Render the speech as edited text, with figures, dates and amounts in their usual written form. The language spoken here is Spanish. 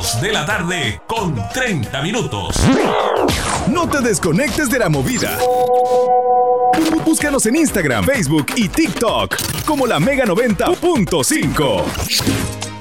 2 de la tarde con 30 minutos. No te desconectes de la movida. Búscanos en Instagram, Facebook y TikTok como La Mega 90.5.